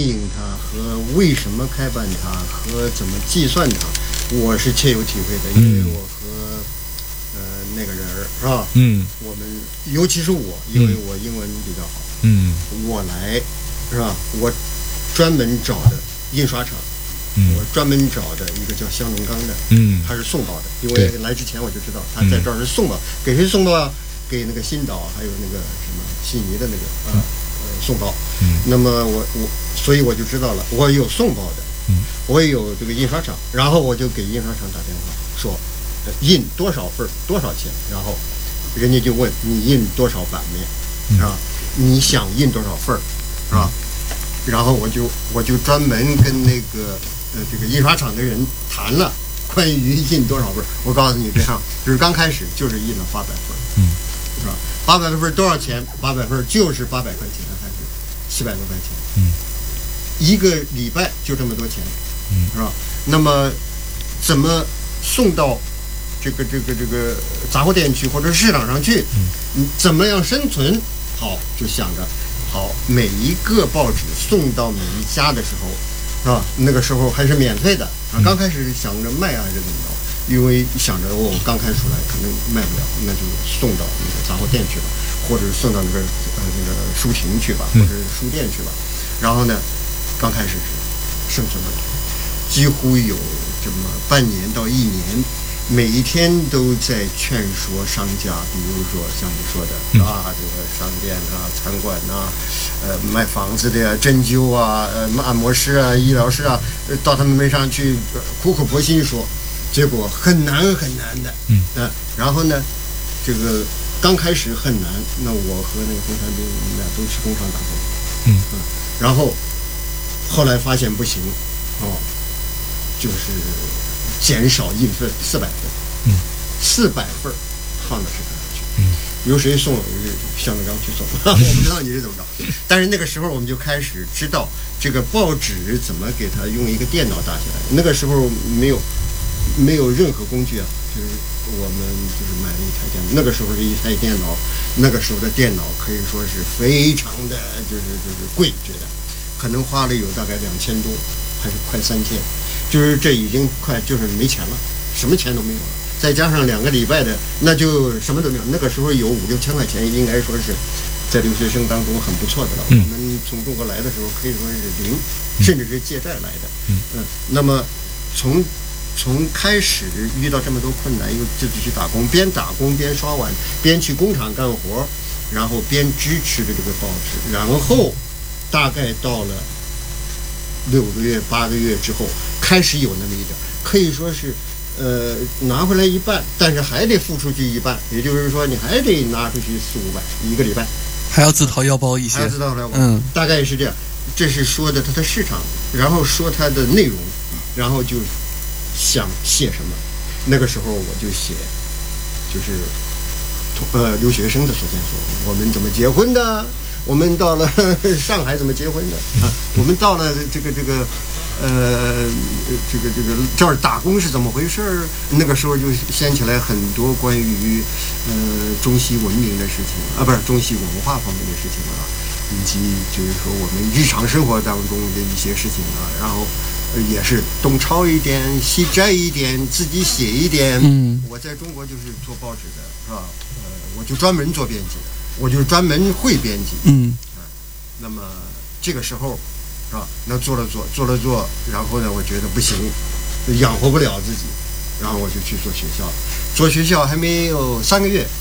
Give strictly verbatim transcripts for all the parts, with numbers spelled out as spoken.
营它和为什么开办它和怎么计算它，我是切有体会的，因为我和呃那个人儿是吧？ 嗯， 我们尤其是我，因为我英文比较好， 嗯， 我来是吧？我专门找的印刷厂。 嗯， 我专门找的一个叫香农刚的， 嗯， 他是送报的，因为来之前我就知道他在这儿是送报，给谁送报啊？给那个新岛还有那个什么悉尼的那个呃呃送报。 嗯， 那么我我所以我就知道了，我有送报的， 嗯，我也有这个印刷厂，然后我就给印刷厂打电话说，呃、印多少份多少钱，然后人家就问你印多少版面，是吧？你想印多少份儿，是吧？然后我就我就专门跟那个。呃，这个印刷厂的人谈了关于印多少份，我告诉你这样，就是刚开始就是印了八百份， 嗯， 是吧？八百份多少钱？八百份就是八百块钱还是七百多块钱？ 嗯， 一个礼拜就这么多钱， 嗯， 是吧？那么怎么送到这个这个这个杂货店去或者市场上去？嗯，怎么样生存？好，就想着好，每一个报纸送到每一家的时候。是吧？那个时候还是免费的啊！刚开始想着卖啊，还是怎么着？因为想着我刚开出来可能卖不了，那就送到那个杂货店去吧，或者送到那个呃那个书亭去吧，或者书店去吧。然后呢，刚开始是生存不了，几乎有这么半年到一年，每一天都在劝说商家，比如说像你说的啊，这个商店啊、餐馆呐、啊。呃，卖房子的呀，针灸啊，呃，按摩师啊，医疗师啊，到他们门上去苦口婆心说，结果很难很难的， 嗯， 呃，然后呢，这个刚开始很难，那我和那个红山兵，我们俩都去工厂打工， 嗯嗯，然后后来发现不行，哦，就是减少印份四百份， 嗯， 四百份放到市场上去， 嗯。 由谁送？向德刚去送，我不知道你是怎么着。但是那个时候我们就开始知道这个报纸怎么给它用一个电脑打起来。那个时候没有没有任何工具啊，就是我们就是买了一台电脑。那个时候的一台电脑，那个时候的电脑可以说是非常的就是就是贵，觉得可能花了有大概两千多，还是快三千，就是这已经快就是没钱了，什么钱都没有了。再加上两个礼拜的，那就什么都没有。那个时候有五六千块钱，应该说是在留学生当中很不错的了。 嗯、 我们从中国来的时候可以说是零，嗯、甚至是借债来的。 嗯， 嗯那么从从开始遇到这么多困难，又自己去打工，边打工边刷碗，边去工厂干活，然后边支持着这个报纸，然后大概到了六个月、八个月之后，开始有那么一点，可以说是。呃，拿回来一半，但是还得付出去一半，也就是说，你还得拿出去四五百一个礼拜， 还要自掏腰包一些， 还要自掏腰包， 嗯， 大概是这样。这是说的它的市场，然后说它的内容，然后就想写什么。那个时候我就写，就是呃留学生的所见所闻，我们怎么结婚的，我们到了上海怎么结婚的啊，我们到了这个这个。呃，这个这个这儿打工是怎么回事儿？那个时候就掀起来很多关于呃中西文明的事情啊，不是中西文化方面的事情啊，以及就是说我们日常生活当中的一些事情啊，然后也是东抄一点，西摘一点，自己写一点。 嗯， 我在中国就是做报纸的，是吧？呃，我就专门做编辑的，我就专门会编辑。 嗯， 啊，那么这个时候。是吧？那做了做，做了做，然后呢，我觉得不行，养活不了自己，然后我就去做学校。做学校还没有三个月，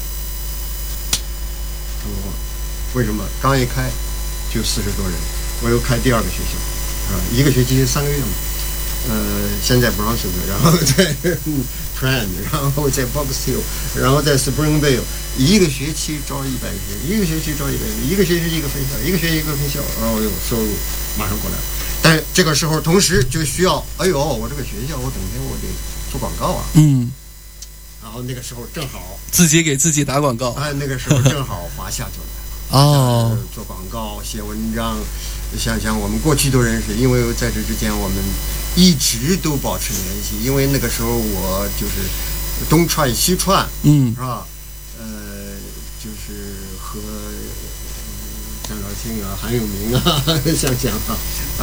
他们说为什么刚一开就四十多人？我又开第二个学校，啊，一个学期三个月嘛。呃，先在 Brownsville， 然后在 Trent， 然后在 Box Hill， 然后在 Springvale， 一个学期招一百个学生，一个学期招一百个，一个学期一个分校，一个学期一个分校，然后有收入马上过来了。但这个时候同时就需要，哎呦，我这个学校我整天我得做广告啊， 嗯， 然后那个时候正好自己给自己打广告， 哎，那个时候正好华夏就来了， 哦， 做广告、写文章，想想我们过去都认识，因为在这之间我们一直都保持联系，因为那个时候我就是东串西串， 嗯， 是吧？呃，就是和张兆庆啊、韩永明啊，想想啊。